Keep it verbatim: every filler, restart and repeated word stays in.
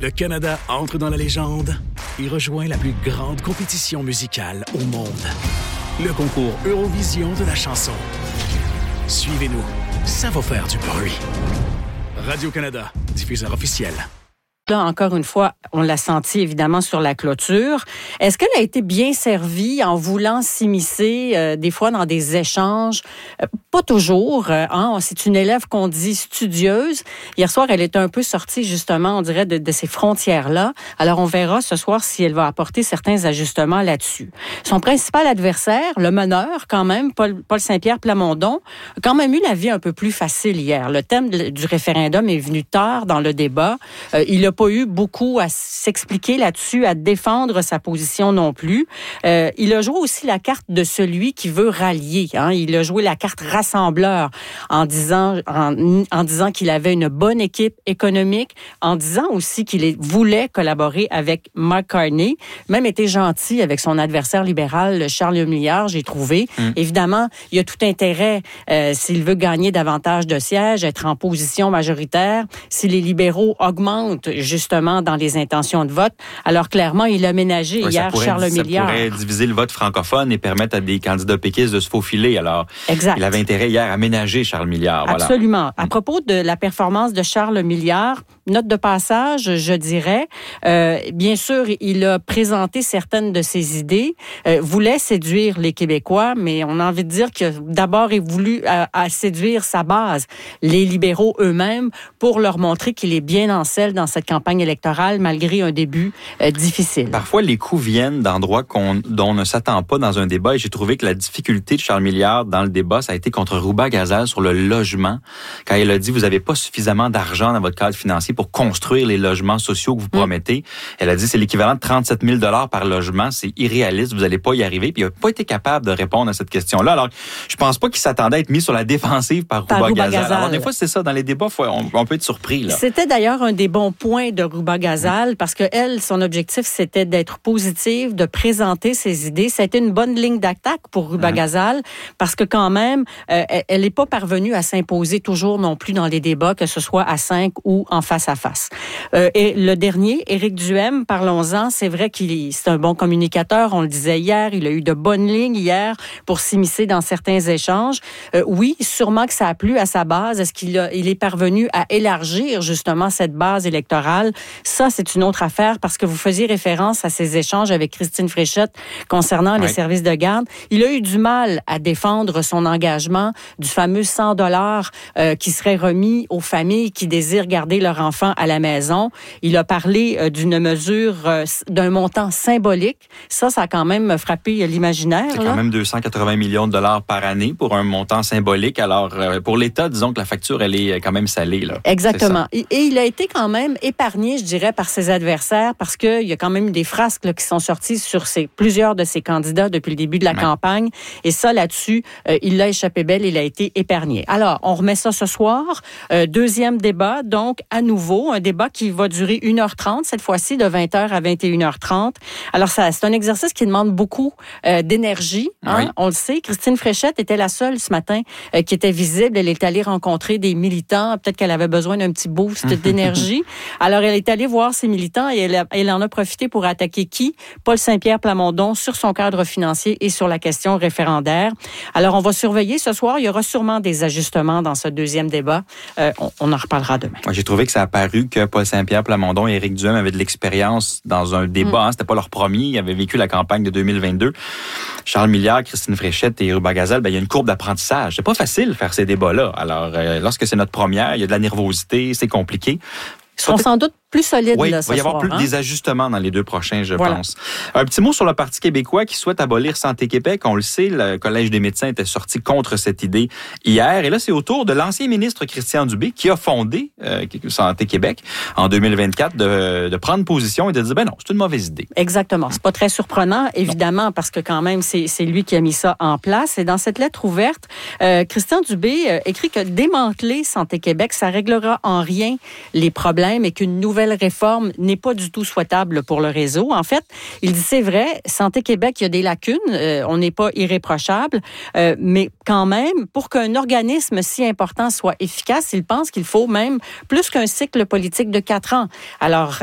Le Canada entre dans la légende et rejoint la plus grande compétition musicale au monde. Le concours Eurovision de la chanson. Suivez-nous, ça va faire du bruit. Radio-Canada, diffuseur officiel. Là, encore une fois, on l'a senti évidemment sur la clôture. Est-ce qu'elle a été bien servie en voulant s'immiscer euh, des fois dans des échanges? Euh, pas toujours. Euh, hein? C'est une élève qu'on dit studieuse. Hier soir, elle était un peu sortie justement, on dirait, de, de ces frontières-là. Alors, on verra ce soir si elle va apporter certains ajustements là-dessus. Son principal adversaire, le meneur quand même, Paul, Paul Saint-Pierre Plamondon, a quand même eu la vie un peu plus facile hier. Le thème de, du référendum est venu tard dans le débat. Euh, il a pas eu beaucoup à s'expliquer là-dessus, à défendre sa position non plus. Euh, il a joué aussi la carte de celui qui veut rallier. Hein. Il a joué la carte rassembleur en disant, en, en disant qu'il avait une bonne équipe économique, en disant aussi qu'il voulait collaborer avec Mark Carney, même été gentil avec son adversaire libéral, Charles Milliard, j'ai trouvé. Mmh. Évidemment, il y a tout intérêt, euh, s'il veut gagner davantage de sièges, être en position majoritaire, si les libéraux augmentent justement dans les intentions de vote. Alors clairement, il a ménagé oui, hier pourrait, Charles Milliard. Ça pourrait diviser le vote francophone et permettre à des candidats péquistes de se faufiler. Alors, exact. Il avait intérêt hier à ménager Charles Milliard. Voilà. Absolument. À propos de la performance de Charles Milliard, note de passage, je dirais, euh, bien sûr, il a présenté certaines de ses idées, euh, voulait séduire les Québécois, mais on a envie de dire que d'abord, il voulu à, à séduire sa base, les libéraux eux-mêmes, pour leur montrer qu'il est bien en selle dans cette campagne électorale, malgré un début euh, difficile. Parfois, les coups viennent d'endroits qu'on, dont on ne s'attend pas dans un débat, et j'ai trouvé que la difficulté de Charles Milliard dans le débat, ça a été contre Rouba-Gazal sur le logement, quand il a dit « Vous n'avez pas suffisamment d'argent dans votre cadre financier pour construire les logements sociaux que vous promettez. Mmh. » Elle a dit « C'est l'équivalent de trente-sept mille dollars par logement, c'est irréaliste, vous n'allez pas y arriver. » Puis il n'a pas été capable de répondre à cette question-là. Alors, je pense pas qu'il s'attendait à être mis sur la défensive par, par Rouba-Gazal. Alors, des fois, c'est ça, dans les débats, faut, on, on peut être surpris. Là. C'était d'ailleurs un des bons points de Rouba-Gazal, parce que elle, son objectif, c'était d'être positive, de présenter ses idées. Ça a été une bonne ligne d'attaque pour Rouba-Gazal, parce que quand même, euh, elle n'est pas parvenue à s'imposer toujours non plus dans les débats, que ce soit à cinq ou en face à face. Euh, et le dernier, Éric Duhaime, parlons-en, c'est vrai qu'il c'est un bon communicateur, on le disait hier, il a eu de bonnes lignes hier pour s'immiscer dans certains échanges. Euh, oui, sûrement que ça a plu à sa base. Est-ce qu'il a, il est parvenu à élargir justement cette base électorale? Ça, c'est une autre affaire, parce que vous faisiez référence à ces échanges avec Christine Fréchette concernant oui. les services de garde. Il a eu du mal à défendre son engagement du fameux cent dollars euh, qui serait remis aux familles qui désirent garder leur enfant à la maison. Il a parlé euh, d'une mesure, euh, d'un montant symbolique. Ça, ça a quand même frappé l'imaginaire. C'est là. quand même deux cent quatre-vingts millions de dollars par année pour un montant symbolique. Alors, euh, pour l'État, disons que la facture, elle est quand même salée. Là. Exactement. Et, et il a été quand même épargné, je dirais, par ses adversaires, parce qu'il y a quand même eu des frasques là, qui sont sorties sur ses, plusieurs de ses candidats depuis le début de la ouais. campagne. Et ça, là-dessus, euh, il l'a échappé belle, il a été épargné. Alors, on remet ça ce soir. Euh, deuxième débat, donc, à nouveau, un débat qui va durer une heure trente, cette fois-ci, de vingt heures à vingt et une heures trente. Alors, ça, c'est un exercice qui demande beaucoup euh, d'énergie. Hein? Oui. On le sait. Christine Fréchette était la seule ce matin euh, qui était visible. Elle est allée rencontrer des militants. Peut-être qu'elle avait besoin d'un petit boost d'énergie. Alors, elle est allée voir ses militants et elle, a, elle en a profité pour attaquer qui? Paul Saint-Pierre Plamondon sur son cadre financier et sur la question référendaire. Alors, on va surveiller ce soir. Il y aura sûrement des ajustements dans ce deuxième débat. Euh, on, on en reparlera demain. Moi, j'ai trouvé que ça a paru que Paul Saint-Pierre Plamondon et Éric Duhaime avaient de l'expérience dans un débat. Mm. Hein, c'était pas leur premier. Ils avaient vécu la campagne de deux mille vingt-deux. Charles Milliard, Christine Fréchette et Rouba-Gazal, ben, il y a une courbe d'apprentissage. C'est pas facile de faire ces débats-là. Alors, euh, lorsque c'est notre première, il y a de la nervosité, c'est compliqué. Ils sont sans doute plus solides oui, là, ce soir. Oui, il va y avoir soir, plus hein? des ajustements dans les deux prochains, je voilà. pense. Un petit mot sur le Parti québécois qui souhaite abolir Santé Québec. On le sait, le Collège des médecins était sorti contre cette idée hier. Et là, c'est au tour de l'ancien ministre Christian Dubé, qui a fondé euh, Santé Québec en deux mille vingt-quatre, de, de prendre position et de dire, ben non, c'est une mauvaise idée. Exactement. C'est pas très surprenant, évidemment, non. parce que quand même, c'est, c'est lui qui a mis ça en place. Et dans cette lettre ouverte, euh, Christian Dubé euh, écrit que démanteler Santé Québec, ça réglera en rien les problèmes et qu'une nouvelle réforme n'est pas du tout souhaitable pour le réseau. En fait, il dit, c'est vrai, Santé Québec, il y a des lacunes, euh, on n'est pas irréprochable, euh, mais quand même, pour qu'un organisme si important soit efficace, il pense qu'il faut même plus qu'un cycle politique de quatre ans. Alors,